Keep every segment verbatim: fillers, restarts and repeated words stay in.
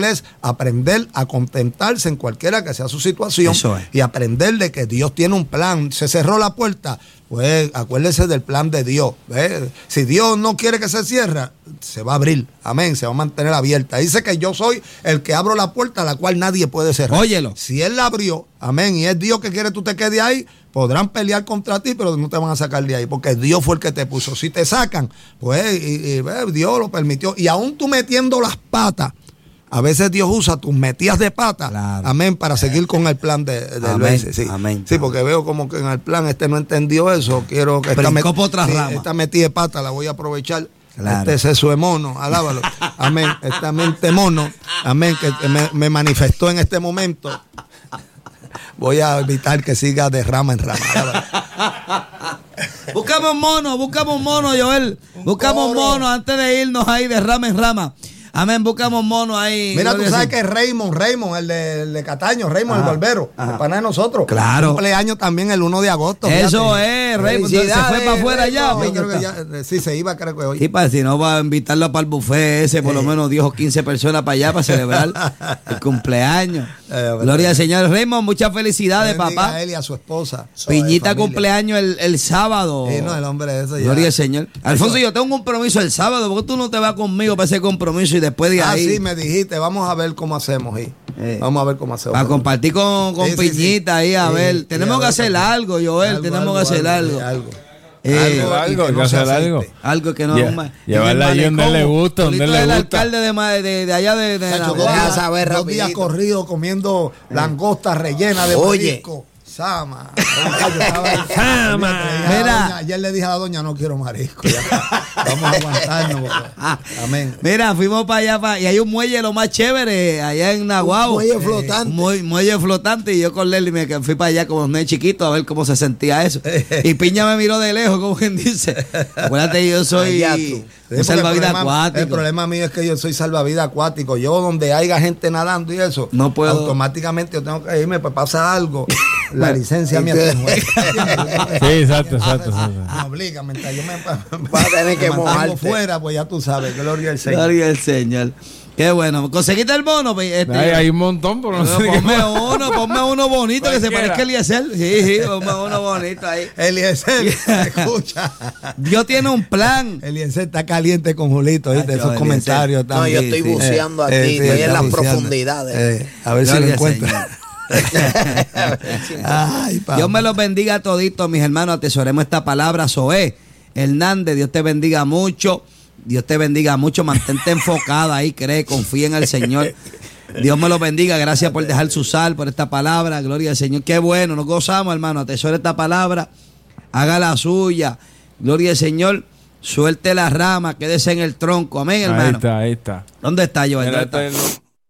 es aprender a contentarse en cualquiera que sea su situación. Eso es. Y aprender de que Dios tiene un plan. Se cerró la puerta, pues acuérdese del plan de Dios. ¿Ves? Si Dios no quiere que se cierre, se va a abrir. Amén, se va a mantener abierta. Dice que yo soy el que abro la puerta a la cual nadie puede cerrar. Óyelo. Si Él la abrió, amén, y es Dios que quiere que tú te quedes ahí, podrán pelear contra ti, pero no te van a sacar de ahí, porque Dios fue el que te puso. Si te sacan, pues y, y, y, Dios lo permitió. Y aún tú metiendo las patas, a veces Dios usa tus metidas de pata, claro. Amén, para seguir con el plan de, del amén, B C. Sí. Amén. Sí, porque veo como que en el plan este no entendió eso. Quiero que esta, met, otra sí, rama. esta metida de pata la voy a aprovechar. Claro. Este seso de mono, alábalo. Amén. Esta mente mono, amén, que me, me manifestó en este momento. Voy a evitar que siga de rama en rama. Buscamos un mono, buscamos un mono, Joel. Un buscamos un mono antes de irnos ahí de rama en rama. Amén, buscamos un mono ahí. Mira, tú sabes que Raymond, Raymond, el de, el de Cataño, Raymond, ajá, el barbero, ajá, el pana de nosotros. Claro. Cumpleaños también el uno de agosto. Eso fíjate. Es, Raymond. Se fue para afuera ya. Yo creo que ya. Sí, se iba, creo que hoy. Sí, para si no va a invitarlo para el buffet ese, por lo menos diez o quince personas para allá para celebrar el cumpleaños. Eh, Gloria al Señor. Raymond, muchas felicidades, papá. A él y a su esposa. Piñita cumpleaños el, el sábado. Sí, no, el hombre de eso ya. Gloria al Señor. Alfonso, yo tengo un compromiso el sábado, ¿por qué tú no te vas conmigo para ese compromiso y después de ahí? Ah, sí, me dijiste, vamos a ver cómo hacemos ahí. Eh, vamos a ver cómo hacemos. Para compartir con, con sí, Piñita sí, sí. ahí, a sí, ver. Sí, tenemos a ver, que hacer también. algo, Joel, algo, tenemos algo, que hacer algo. algo. Eh, algo, algo, que no hacer algo. Algo que no. Yeah. Llevarla ahí donde le gusta, donde le gusta. El alcalde de, de, de allá de, de Chacho, dos días, saber dos días corridos comiendo eh. langostas rellenas de marisco. Sama. Sama. Mira. Ayer le dije a la doña, no quiero marisco. Ya. Vamos a aguantarnos. Porque... Amén. Mira, fuimos para allá para... y hay un muelle lo más chévere allá en Naguabo. Un muelle flotante. Eh, mu muelle flotante. Y yo con Lely me fui para allá como un chiquito a ver cómo se sentía eso. Y Piña me miró de lejos, como quien dice. Acuérdate, yo soy un salvavidas acuático. El problema mío es que yo soy salvavidas acuático. Yo donde haya gente nadando y eso, no puedo. Automáticamente yo tengo que irme, pues pasa algo. La licencia mía te mueve. Sí, exacto, exacto. Me obliga, mientras yo me va a tener que mojarte fuera, pues ya tú sabes, gloria al Señor. Gloria al Señor. Qué bueno. ¿Conseguiste el bono? Este, hay, hay un montón, pero no, no sé. Ponme uno, ponme uno bonito que se parezca a Eliezer. Sí, sí, ponme uno bonito ahí. Eliezer, escucha. Dios tiene un plan. Eliezer está caliente con Julito, ¿viste? Ay, esos Eliezer. Comentarios también. No, yo estoy sí, buceando eh, aquí, eh, estoy sí, en las buceando. profundidades. Eh, a ver Gloria si lo encuentro. Ay, Dios me los bendiga a toditos, mis hermanos. Atesoremos esta palabra. Zoé Hernández, Dios te bendiga mucho. Dios te bendiga mucho. Mantente enfocada ahí, cree, confía en el Señor. Dios me los bendiga. Gracias por dejar su sal, por esta palabra. Gloria al Señor. Qué bueno, nos gozamos, hermano. Atesore esta palabra. Haga la suya. Gloria al Señor. Suelte la rama, quédese en el tronco. Amén, hermano. Ahí está, ahí está. ¿Dónde está, Joel? ¿Dónde está? El...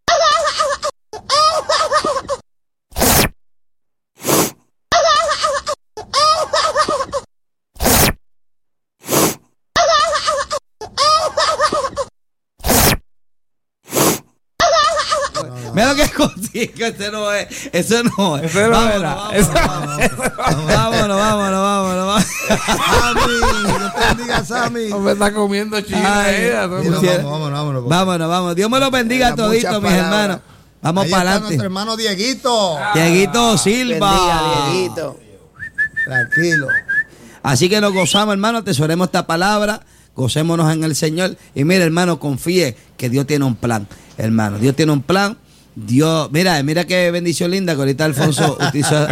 Mira lo que consigo, ese no es, eso no es. Eso no vámonos, era. Vámonos, eso vámonos, vámonos, vámonos, vámonos. Sammy, no te bendiga, Sammy. No me está comiendo china. Vámonos, vámonos, vámonos. Vámonos, vámonos. Dios me lo bendiga a toditos, mis hermanos. Vamos ahí para está adelante. Nuestro hermano Dieguito. Dieguito Silva. Bendiga, Dieguito. Tranquilo. Así que nos gozamos, hermano. Atesoremos esta palabra. Gocémonos en el Señor. Y mire, hermano, confíe que Dios tiene un plan. Hermano, Dios tiene un plan. Dios, mira, mira qué bendición linda que ahorita Alfonso utilizó.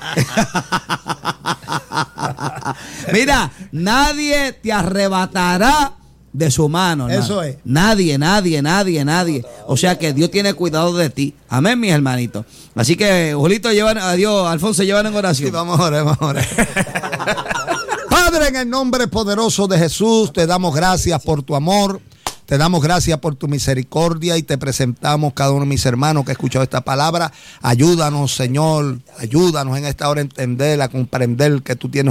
Mira, nadie te arrebatará de su mano, hermano. Eso es. Nadie, nadie, nadie, nadie. O sea que Dios tiene cuidado de ti. Amén, mis hermanitos. Así que, Julito, llevan a Dios, Alfonso, llevan en oración. Sí, vamos a orar, vamos a orar. Padre, en el nombre poderoso de Jesús, te damos gracias por tu amor. Te damos gracias por tu misericordia y te presentamos cada uno de mis hermanos que ha escuchado esta palabra. Ayúdanos, Señor, ayúdanos en esta hora a entender, a comprender que tú tienes un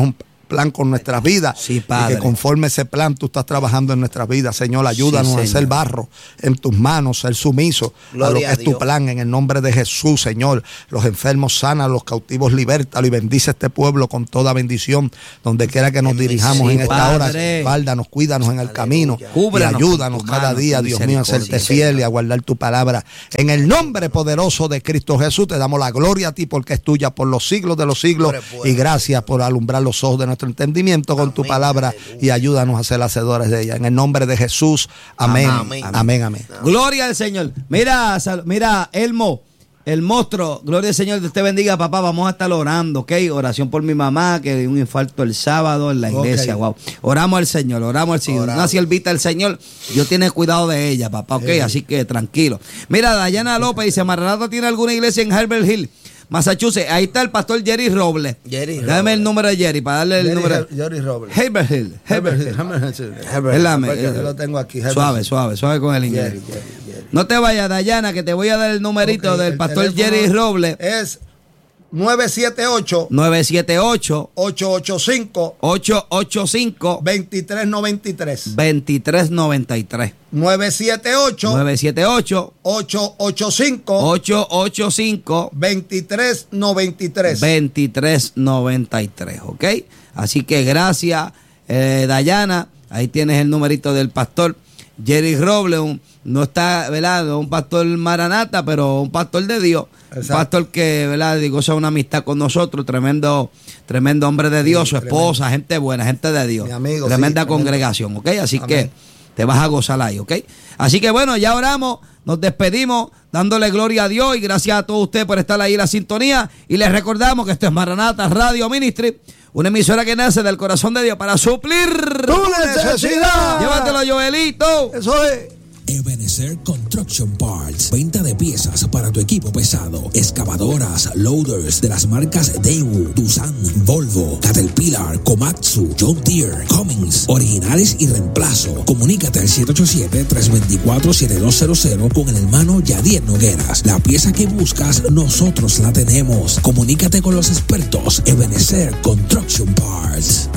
plan con nuestras vidas. Sí, Padre. Y que conforme ese plan tú estás trabajando en nuestras vidas, Señor. Ayúdanos Sí, a Señor. ser barro en tus manos, ser sumiso Gloria a lo que a es tu Dios. plan. En el nombre de Jesús, Señor. Los enfermos sana, los cautivos libértalo y bendice este pueblo con toda bendición. Donde quiera que nos dirijamos Sí, en esta Padre. hora, guárdanos, cuídanos en el camino. Cúbranos Y ayúdanos con tu cada mano, día, con Dios mío, a serte misericordia. fiel y a guardar tu palabra. En el nombre poderoso de Cristo Jesús, te damos la gloria a ti porque es tuya por los siglos de los siglos. Y gracias por alumbrar los ojos de nuestro entendimiento con tu palabra y ayúdanos a ser hacedores de ella. En el nombre de Jesús, amén. Amén. Amén, amén. Gloria al Señor. Mira, sal- mira, Elmo, el monstruo. Gloria al Señor, Dios te bendiga, papá. Vamos a estar orando, ¿ok? Oración por mi mamá, que dio un infarto el sábado en la iglesia. Ok. Wow. Oramos al Señor, oramos al Señor. Oramos. Una siervita del Señor, Dios tiene cuidado de ella, papá, ¿ok? Así que tranquilo. Mira, Dayana López dice, Maranata tiene alguna iglesia en Herbert Hill, Massachusetts. Ahí está el pastor Jerry Robles. Jerry Dame Robles. el número de Jerry para darle el número. Jerry Robles. Herbert Hill. Herbert Hill. Herbert. Dame, Porque eh, yo lo tengo aquí. Herbert. Suave, suave, suave con el inglés. Jerry, Jerry, Jerry. No te vayas, Dayana, que te voy a dar el numerito Ok, del el pastor teléfono Jerry Robles. Es nueve siete ocho, nueve siete ocho, ocho ocho cinco, ocho ocho cinco, dos tres nueve tres. dos tres nueve tres. nueve siete ocho, nueve siete ocho, ocho ocho cinco, ocho ocho cinco, dos tres nueve tres. dos tres nueve tres, ¿ok? Así que gracias, eh, Dayana. Ahí tienes el numerito del pastor Jerry Robles. Un- no está, ¿verdad? No un pastor maranata, pero un pastor de Dios. Exacto. Un pastor que, ¿verdad? Goza una amistad con nosotros. Tremendo, tremendo hombre de Dios, Sí, su esposa, gente buena, gente de Dios. Mi amigo, Tremenda sí, tremendo. congregación, ¿ok? Así Amén. que te vas a gozar ahí, ¿ok? Así que bueno, ya oramos, nos despedimos, dándole gloria a Dios y gracias a todos ustedes por estar ahí en la sintonía. Y les recordamos que esto es Maranata Radio Ministry, una emisora que nace del corazón de Dios para suplir Tu necesidad. Llévatelo, Joelito. Eso es. Ebenezer Construction Parts, venta de piezas para tu equipo pesado, excavadoras, loaders de las marcas Daewoo, Doosan, Volvo, Caterpillar, Komatsu, John Deere, Cummins, originales y reemplazo. Comunícate al siete ocho siete, tres dos cuatro, siete dos cero cero con el hermano Yadier Nogueras. La pieza que buscas, nosotros la tenemos. Comunícate con los expertos. Ebenezer Construction Parts.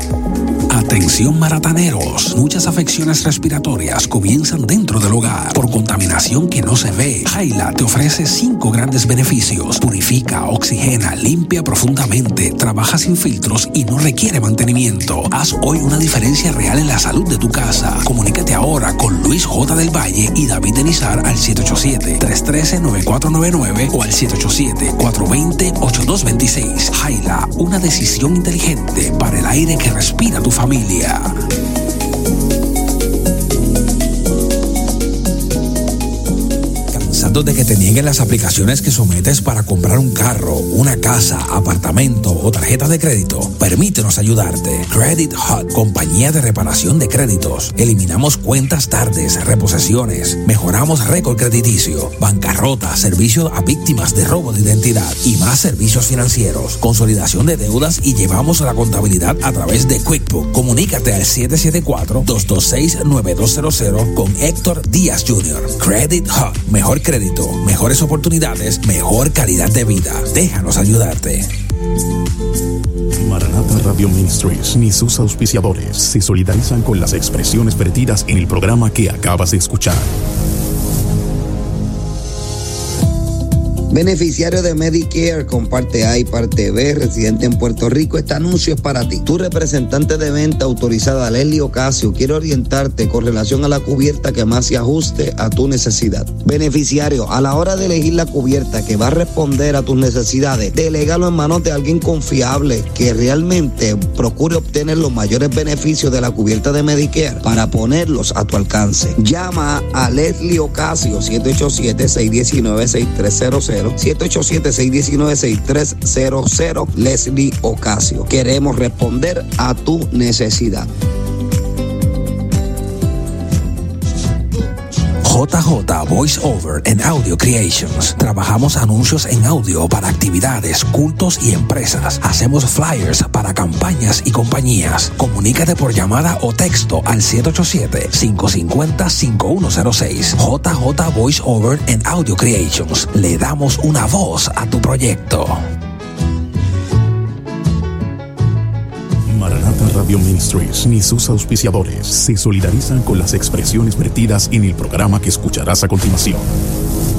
Atención marataneros, muchas afecciones respiratorias comienzan dentro del hogar por contaminación que no se ve. Jaila te ofrece cinco grandes beneficios: purifica, oxigena, limpia profundamente, trabaja sin filtros y no requiere mantenimiento. Haz hoy una diferencia real en la salud de tu casa. Comunícate ahora con Luis J. del Valle y David Denizar al siete ocho siete, tres uno tres, nueve cuatro nueve nueve o al siete ocho siete, cuatro dos cero, ocho dos dos seis. Jaila, una decisión inteligente para el aire que respira tu familia. ¿Cansado de que te nieguen las aplicaciones que sometes para comprar un carro, una casa, apartamento o tarjeta de crédito? Permítenos ayudarte. Credit Hut, compañía de reparación de créditos. Eliminamos cuentas tardes, reposesiones, mejoramos récord crediticio, bancarrota, servicio a víctimas de robo de identidad y más servicios financieros, consolidación de deudas y llevamos la contabilidad a través de QuickBook. Comunícate al siete siete cuatro, dos dos seis, nueve dos cero cero con Héctor Díaz junior Credit Hub, mejor crédito, mejores oportunidades, mejor calidad de vida. Déjanos ayudarte. Maranata Radio Ministries ni sus auspiciadores se solidarizan con las expresiones vertidas en el programa que acabas de escuchar. Beneficiario de Medicare con parte A y parte B, residente en Puerto Rico, este anuncio es para ti. Tu representante de venta autorizada, Leslie Ocasio, quiere orientarte con relación a la cubierta que más se ajuste a tu necesidad. Beneficiario, a la hora de elegir la cubierta que va a responder a tus necesidades, delégalo en manos de alguien confiable que realmente procure obtener los mayores beneficios de la cubierta de Medicare para ponerlos a tu alcance. Llama a Leslie Ocasio, siete ocho siete, seis uno nueve, seis tres cero cero, siete ocho siete, seis uno nueve, seis tres cero cero. Leslie Ocasio. Queremos responder a tu necesidad. J J Voice Over and Audio Creations. Trabajamos anuncios en audio para actividades, cultos y empresas. Hacemos flyers para campañas y compañías. Comunícate por llamada o texto al siete ocho siete, cinco cinco cero, cinco uno cero seis. J J Voice Over and Audio Creations. Le damos una voz a tu proyecto. Radio Ministries ni sus auspiciadores se solidarizan con las expresiones vertidas en el programa que escucharás a continuación.